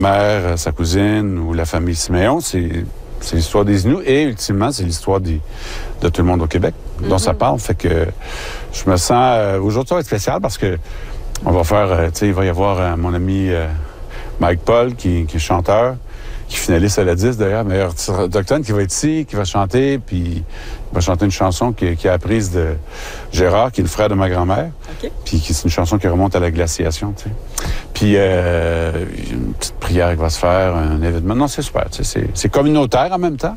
mère, sa cousine ou la famille Siméon, c'est l'histoire des Inuits et ultimement, c'est l'histoire de tout le monde au Québec dont ça parle. Fait que je me sens... aujourd'hui, ça va être spécial parce que on va faire... il va y avoir mon ami Mike Paul, qui est chanteur, qui finaliste à la 10 d'ailleurs, meilleur autochtone, qui va être ici, qui va chanter, puis il va chanter une chanson qui est apprise de Gérard, qui est le frère de ma grand-mère, puis c'est une chanson qui remonte à la glaciation, tu sais. Puis une petite prière qui va se faire, un événement. Non, c'est super, tu sais, c'est communautaire en même temps.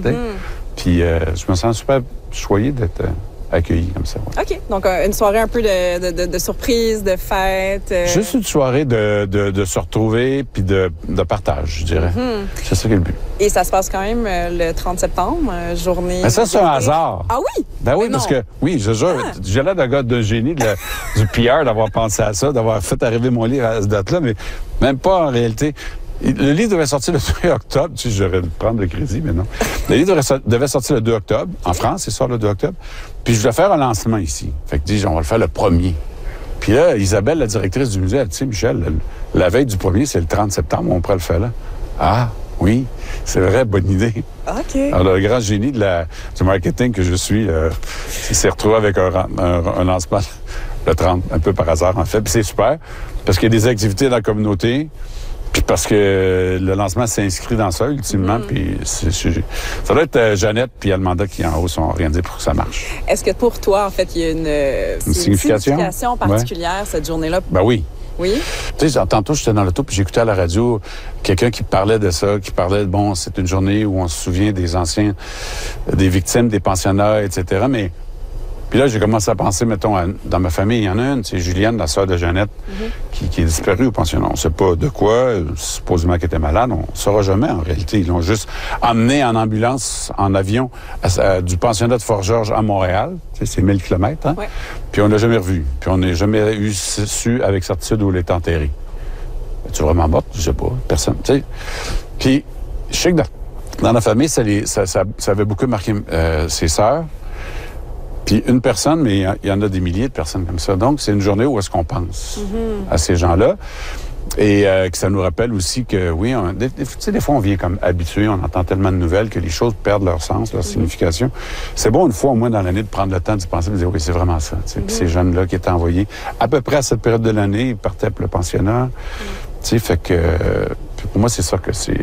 Puis je me sens super choyé d'être accueilli comme ça. Ouais. OK. Donc, une soirée un peu de surprise, de fête. Juste une soirée de se retrouver puis de partage, je dirais. C'est ça qui est le but. Et ça se passe quand même le 30 septembre, journée... Mais ça, c'est un hasard. Ah oui? Ben oui, parce que, oui, je jure, j'ai l'air d'un génie du PR d'avoir pensé à ça, d'avoir fait arriver mon livre à cette date-là, mais même pas en réalité. Le livre devait sortir le 2 octobre. Tu sais, j'aurais dû prendre le crédit, mais non. Le livre devait sortir le 2 octobre. En France, il sort le 2 octobre. Puis je voulais faire un lancement ici. Fait que dis, on va le faire le 1er. Puis là, Isabelle, la directrice du musée, elle dit, Michel, la veille du 1er, c'est le 30 septembre, on pourrait le faire là. Ah, oui, c'est vrai, bonne idée. OK. Alors, le grand génie du marketing que je suis s'est retrouvé avec un lancement le 30, un peu par hasard, en fait. Puis c'est super, parce qu'il y a des activités dans la communauté. Puis parce que le lancement s'inscrit dans ça, ultimement. Puis ça doit être Jeannette puis Almanda qui, en haut, sont organisés pour que ça marche. Est-ce que pour toi, en fait, il y a une signification particulière, cette journée-là? Ben oui. Oui? Tu sais, tantôt, j'étais dans l'auto puis j'écoutais à la radio quelqu'un qui parlait de ça, qui parlait, bon, c'est une journée où on se souvient des anciens, des victimes, des pensionnats, etc. Mais puis là, j'ai commencé à penser, mettons, dans ma famille, il y en a une, c'est Julienne, la sœur de Jeannette, qui est disparue au pensionnat. On ne sait pas de quoi, supposément qu'elle était malade, on ne saura jamais en réalité. Ils l'ont juste emmenée en ambulance, en avion, du pensionnat de Fort-Georges à Montréal. Tu sais, c'est 1000 km, hein? Ouais. Puis on ne l'a jamais revue. Puis on n'a jamais su avec certitude où elle est enterrée. Es-tu vraiment morte? Je sais pas. Personne, tu sais. Puis, je sais que dans la famille, ça avait beaucoup marqué ses sœurs. Puis une personne, mais il y en a des milliers de personnes comme ça. Donc, c'est une journée où est-ce qu'on pense à ces gens-là. Et que ça nous rappelle aussi que, oui, des fois, on vient comme habitué, on entend tellement de nouvelles que les choses perdent leur sens, leur signification. C'est bon, une fois au moins dans l'année, de prendre le temps d'y penser, de dire, oui, c'est vraiment ça. Puis ces jeunes-là qui étaient envoyés, à peu près à cette période de l'année, ils partaient pour le pensionnat. Tu sais, fait que, pour moi, c'est ça que c'est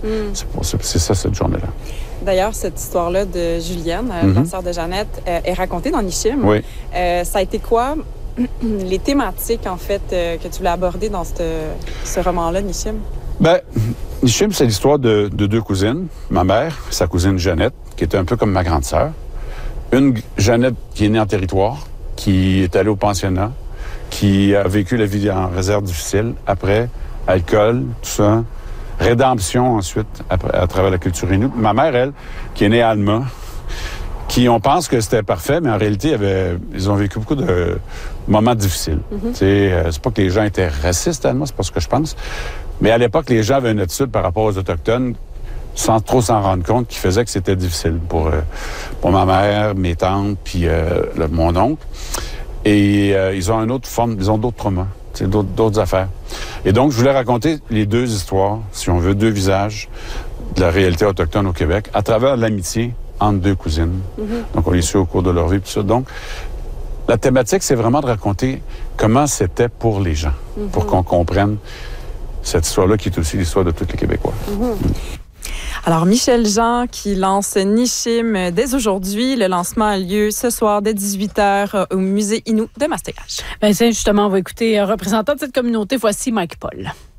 ça, cette journée-là. D'ailleurs, cette histoire-là de Julienne, la sœur de Jeannette, est racontée dans Nishim. Oui. Ça a été quoi les thématiques, en fait, que tu voulais aborder dans ce roman-là, Nishim? Bien, Nishim, c'est l'histoire de deux cousines. Ma mère, sa cousine Jeannette, qui était un peu comme ma grande sœur. Une Jeannette qui est née en territoire, qui est allée au pensionnat, qui a vécu la vie en réserve difficile. Après, alcool, tout ça. Rédemption ensuite, à travers la culture inuit. Ma mère, elle, qui est née à Alma, qui, on pense que c'était parfait, mais en réalité, ils ont vécu beaucoup de moments difficiles. C'est pas que les gens étaient racistes à Alma, c'est pas ce que je pense. Mais à l'époque, les gens avaient une attitude par rapport aux Autochtones, sans trop s'en rendre compte, qui faisait que c'était difficile pour ma mère, mes tantes, puis mon oncle. Et ils ont une autre forme, ils ont d'autres traumas. C'est d'autres affaires. Et donc, je voulais raconter les deux histoires, si on veut, deux visages de la réalité autochtone au Québec, à travers l'amitié entre deux cousines. Donc, on les suit au cours de leur vie, tout ça. Donc, la thématique, c'est vraiment de raconter comment c'était pour les gens, pour qu'on comprenne cette histoire-là, qui est aussi l'histoire de tous les Québécois. Alors, Michel Jean qui lance Nishim dès aujourd'hui. Le lancement a lieu ce soir dès 18h au Musée Innu de Mastécache. Bien, justement, on va écouter un représentant de cette communauté. Voici Mike Paul.